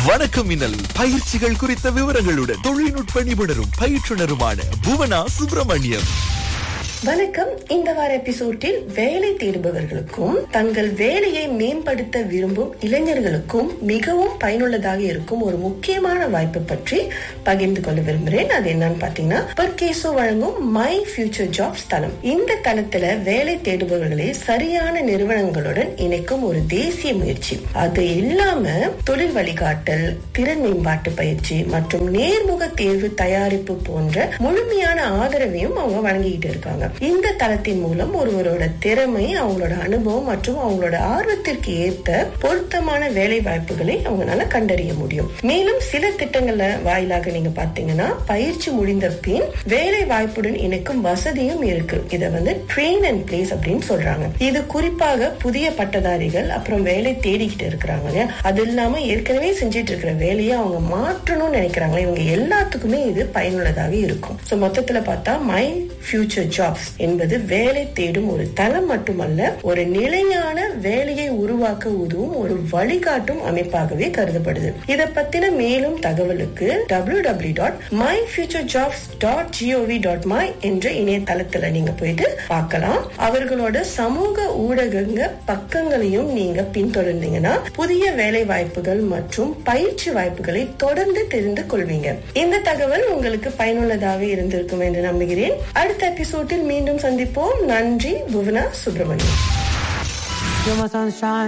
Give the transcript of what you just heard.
வணக்கம் மின்னல் பயிற்சிகள் குறித்த விவரங்களுடன் தொழில்நுட்ப நிபுணரும் பயிற்றுனருமான புவனா சுப்பிரமணியம். வணக்கம். இந்த வார எபிசோடில் வேலை தேடுபவர்களுக்கும் தங்கள் வேலையை மேம்படுத்த விரும்பும் இளைஞர்களுக்கும் மிகவும் பயனுள்ளதாக இருக்கும் ஒரு முக்கியமான வாய்ப்பு பற்றி பகிர்ந்து கொள்ள விரும்புகிறேன். அது என்னன்னு பாத்தீங்கன்னா, பர்கேசோ வழங்கும் மை ஃபியூச்சர் ஜாப்ஸ் தளம். இந்த தளத்துல வேலை தேடுபவர்களை சரியான நிறுவனங்களுடன் இணைக்கும் ஒரு தேசிய முயற்சி. அது இல்லாம தொழில் வழிகாட்டல், திறன் மேம்பாட்டு பயிற்சி மற்றும் நேர்முக தேர்வு தயாரிப்பு போன்ற முழுமையான ஆதரவையும் அவங்க வழங்கிட்டு இருக்காங்க. இந்த தளத்தின் மூலம் ஒருவரோட திறமை, அவங்களோட அனுபவம் மற்றும் அவங்களோட ஆர்வத்திற்கு ஏற்ற பொருத்தமான வேலை வாய்ப்புகளை அவங்களால கண்டறிய முடியும். மேலும் சில திட்டங்கள்ல வாயிலாக நீங்க பாத்தீங்கன்னா, பயிற்சி முடிந்த பின் வேலை வாய்ப்புடன் இணைக்கும் வசதியும் இருக்கு. இத ட்ரெயின் அண்ட் பிளேஸ் அப்படின்னு சொல்றாங்க. இது குறிப்பாக புதிய பட்டதாரிகள் அப்புறம் வேலை தேடிக்கிட்டு இருக்கிறாங்க. அது இல்லாம ஏற்கனவே செஞ்சிட்டு இருக்கிற வேலையை அவங்க மாற்றணும்னு நினைக்கிறாங்க. இவங்க எல்லாத்துக்குமே இது பயனுள்ளதாக இருக்கும். சோ மொத்தத்துல பார்த்தா மை ஃபியூச்சர் ஜாப்ஸ் என்பது வேலை தேடும் ஒரு தளம் மட்டுமல்ல, ஒரு நிலையான வேலையை உருவாக்க உதவும் ஒரு வழிகாட்டும் அமைப்பாகவே கருதப்படுது. இத பத்தின மேலும் தகவலுக்கு www.myfuturejobs.gov.my என்ற இணையதளத்துல நீங்க போயிட்டு பார்க்கலாம். அவர்களோட சமூக ஊடகங்க பக்கங்களையும் நீங்க பின்தொடர்ந்தீங்கன்னா புதிய வேலை வாய்ப்புகள் மற்றும் பயிற்சி வாய்ப்புகளை தொடர்ந்து தெரிந்து கொள்வீங்க. இந்த தகவல் உங்களுக்கு பயனுள்ளதாக இருந்திருக்கும் என்று நம்புகிறேன். அடுத்த எபிசோடில் மீண்டும் சந்திப்போம். நன்றி. புவனா சுப்பிரமணியம்.